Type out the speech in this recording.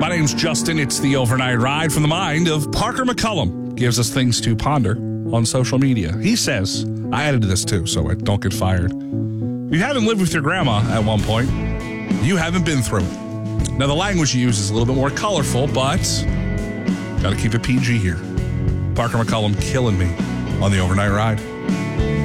My name's Justin. It's the Overnight Ride from the mind of Parker McCullum. Gives us things to ponder on social media. He says, I added this too, so I don't get fired. If you haven't lived with your grandma at one point, you haven't been through it. Now, the language you use is a little bit more colorful, but got to keep it PG here. Parker McCullum killing me on the Overnight Ride.